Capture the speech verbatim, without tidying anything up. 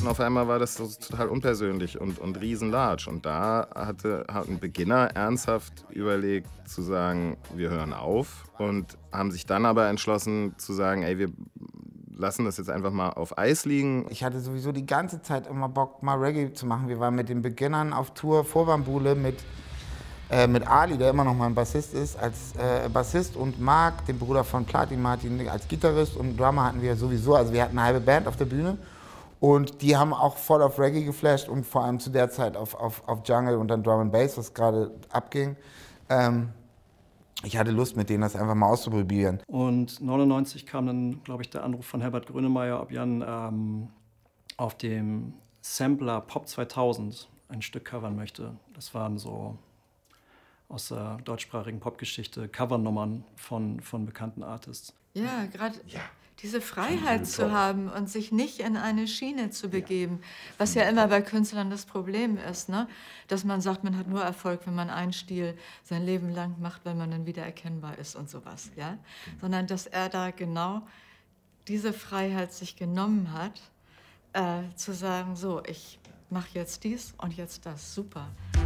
Und auf einmal war das so total unpersönlich und, und riesenlarge. Und da hatte, hat ein Beginner ernsthaft überlegt zu sagen, wir hören auf. Und haben sich dann aber entschlossen zu sagen, ey, wir lassen das jetzt einfach mal auf Eis liegen. Ich hatte sowieso die ganze Zeit immer Bock, mal Reggae zu machen. Wir waren mit den Beginnern auf Tour vor Bambule mit, äh, mit Ali, der immer noch mein Bassist ist, als äh, Bassist, und Marc, dem Bruder von Platin Martin, als Gitarrist, und Drummer hatten wir sowieso. Also wir hatten eine halbe Band auf der Bühne. Und die haben auch voll auf Reggae geflasht und vor allem zu der Zeit auf, auf, auf Jungle und dann Drum and Bass, was gerade abging. Ähm, ich hatte Lust, mit denen das einfach mal auszuprobieren. Und neunundneunzig kam dann, glaube ich, der Anruf von Herbert Grönemeyer, ob Jan ähm, auf dem Sampler Pop zweitausend ein Stück covern möchte. Das waren so aus der deutschsprachigen Popgeschichte Covernummern von, von bekannten Artists. Ja, gerade Ja. diese Freiheit zu haben und sich nicht in eine Schiene zu begeben, was ja immer bei Künstlern das Problem ist, ne? Dass man sagt, man hat nur Erfolg, wenn man einen Stil sein Leben lang macht, wenn man dann wieder erkennbar ist und sowas, ja? Sondern dass er da genau diese Freiheit sich genommen hat, äh, zu sagen, so, ich mache jetzt dies und jetzt das, super.